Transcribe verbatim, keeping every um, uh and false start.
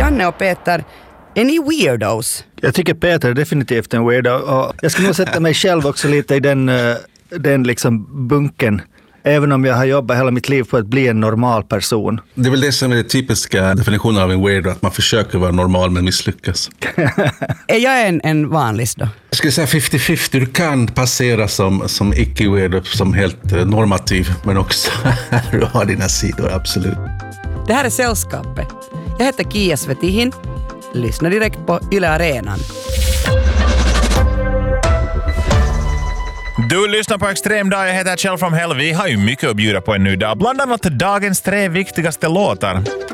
Janne och Peter, är ni weirdos? Jag tycker Peter är definitivt en weirdo. Och jag ska nog sätta mig själv också lite i den, den liksom bunken. Även om jag har jobbat hela mitt liv på att bli en normal person. Det är väl det som är den typiska definitionen av en weirdo, att man försöker vara normal men misslyckas. Är jag en, en vanlis då? Jag skulle säga femtio femtio. Du kan passera som, som icke-weirdo, som helt normativ, men också du har dina sidor, absolut. Det här är Sällskapet. Jag heter Kia Svetihin. Lyssna direkt på Yle Arenan. Du lyssnar på Extrem Dag, jag heter Kjell from Hell. Vi har ju mycket att bjuda på en ny dag. Bland annat dagens tre viktigaste låtar.